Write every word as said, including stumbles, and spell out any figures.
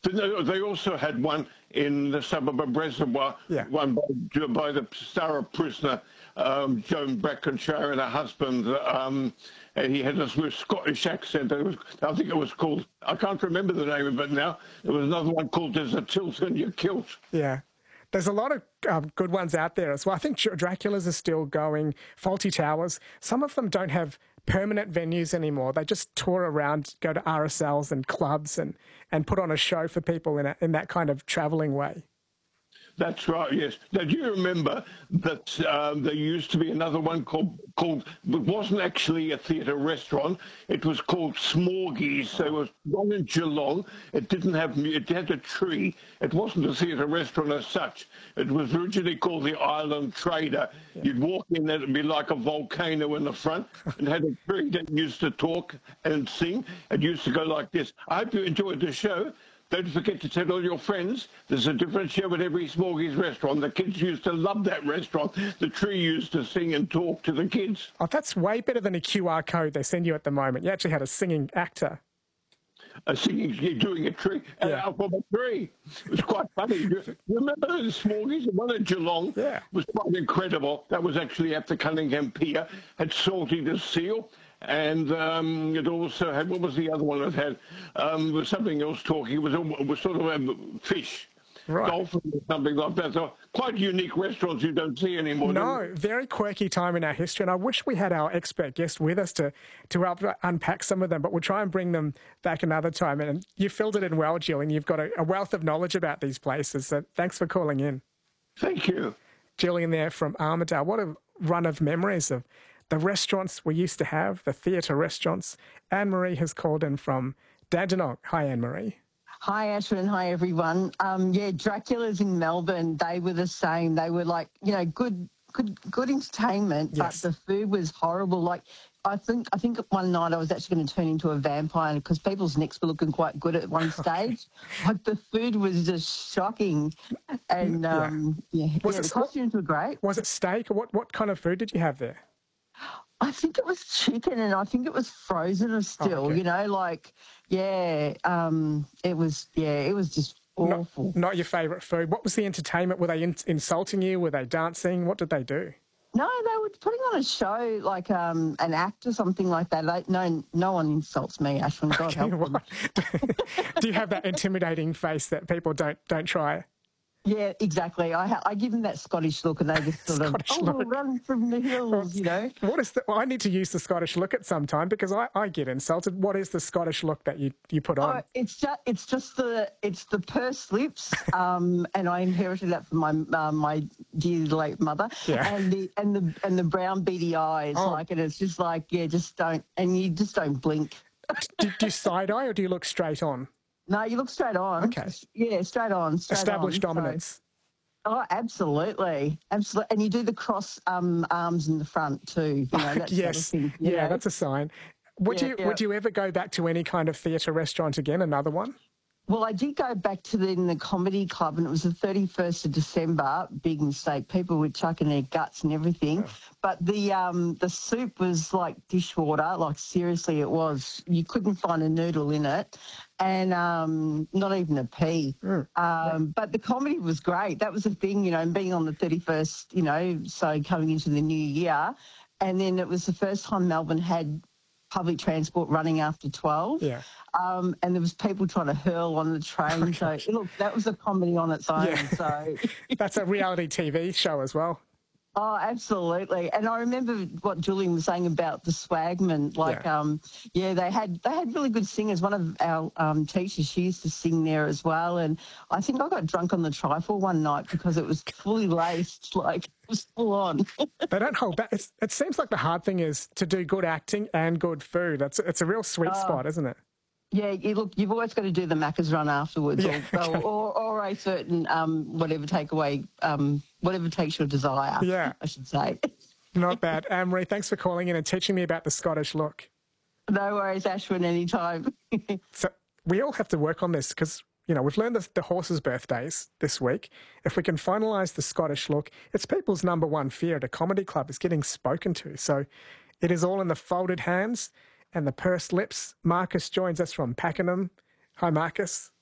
But no, they also had one in the suburb of Reservoir, Yeah. one by, by the Star prisoner, um, Joan Brackenshire, and her husband. Um, and he had a sort of Scottish accent. It was, I think it was called, I can't remember the name of it now. There was another one called There's a Tilt in Your Kilt. Yeah. There's a lot of um, good ones out there as well. I think Dracula's are still going, Fawlty Towers. Some of them don't have permanent venues anymore. They just tour around, go to R S Ls and clubs and, and put on a show for people in, a, in that kind of travelling way. That's right, yes. Now, do you remember that um, there used to be another one called, called, it wasn't actually a theatre restaurant, it was called Smorgies. So it was one in Geelong. It didn't have, it had a tree. It wasn't a theatre restaurant as such. It was originally called the Island Trader. Yeah. You'd walk in, it'd be like a volcano in the front, and had a tree that used to talk and sing. It used to go like this. I hope you enjoyed the show. Don't forget to tell all your friends. There's a different show at every Smorgies restaurant. The kids used to love that restaurant. The tree used to sing and talk to the kids. Oh, that's way better than a Q R code they send you at the moment. You actually had a singing actor. A singing, doing a tree, yeah. out from a tree. It was quite funny. You remember the Smorgies? The one in Geelong yeah. was quite incredible. That was actually at the Cunningham Pier. Had Salty the Seal. And um, it also had, what was the other one it had? Um, there was something else talking. It was, it was sort of a fish, right. dolphin or something like that. So quite unique restaurants you don't see anymore. No, very quirky time in our history. And I wish we had our expert guest with us to, to help unpack some of them, but we'll try and bring them back another time. And you filled it in well, Jillian. You've got a, a wealth of knowledge about these places. So thanks for calling in. Thank you. Jillian there from Armidale. What a run of memories of the restaurants we used to have, the theatre restaurants. Anne-Marie has called in from Dandenong. Hi, Anne-Marie. Hi, Ashwin. Hi, everyone. Um, yeah, Dracula's in Melbourne, they were the same. They were like, you know, good good, good entertainment, yes. but the food was horrible. Like, I think I think one night I was actually going to turn into a vampire because people's necks were looking quite good at one stage. Like, the food was just shocking. And, um, yeah, yeah, was yeah it, the costumes were great. Was it steak? Or what, what kind of food did you have there? I think it was chicken, and I think it was frozen still, oh, okay. you know, like, yeah, um, it was, yeah, it was just awful. Not, not your favourite food. What was the entertainment? Were they in, insulting you? Were they dancing? What did they do? No, they were putting on a show, like um, an act or something like that. Like, no, no one insults me, Ashwin. God okay, help them. Do you have that intimidating face that people don't don't try? Yeah, exactly. I ha- I give them that Scottish look, and they just sort of, oh, look. run from the hills, you know. What is the? Well, I need to use the Scottish look at some time because I, I get insulted. What is the Scottish look that you, you put on? Oh, it's just it's just the it's the pursed lips, um, and I inherited that from my uh, my dear late mother, yeah. and the and the and the brown beady eyes, oh. like, and it's just like, yeah, just don't, and you just don't blink. do, do you side eye or do you look straight on? No, you look straight on. Okay. Yeah, straight on. Straight Established on, dominance. So. Oh, absolutely, absolutely, and you do the cross um, arms in the front too. You know, that yes, sort of thing, yeah, know? That's a sign. Would yeah, you yeah. would you ever go back to any kind of theatre restaurant again? Another one? Well, I did go back to the, in the comedy club, and it was the thirty-first of December. Big mistake. People were chucking their guts and everything. Oh. But the um, the soup was like dishwater. Like, seriously, it was. You couldn't find a noodle in it, and um, not even a pea. Mm. Um, right. But the comedy was great. That was the thing, you know, being on the thirty-first, you know, so coming into the new year. And then it was the first time Melbourne had public transport running after twelve. Yeah. Um, and there was people trying to hurl on the train. Oh, so, look, that was a comedy on its own. Yeah. So that's a reality T V show as well. Oh, absolutely. And I remember what Julian was saying about the Swagman. Like, yeah, um, yeah they had they had really good singers. One of our um, teachers, she used to sing there as well. And I think I got drunk on the trifle one night because it was fully laced, like it was full on. They don't hold back. It's, it seems like the hard thing is to do good acting and good food. It's, it's a real sweet uh, spot, isn't it? Yeah, you look, you've always got to do the Macca's run afterwards, yeah, or, okay. or, or a certain um, whatever takeaway, um, whatever takes your desire. Yeah, I should say. Not bad, Anne-Marie. Thanks for calling in and teaching me about the Scottish look. No worries, Ashwin. Anytime. So we all have to work on this because you know we've learned the, the horses' birthdays this week. If we can finalise the Scottish look, it's people's number one fear at a comedy club is getting spoken to. So it is all in the folded hands and the pursed lips. Marcus joins us from Pakenham. Hi, Marcus.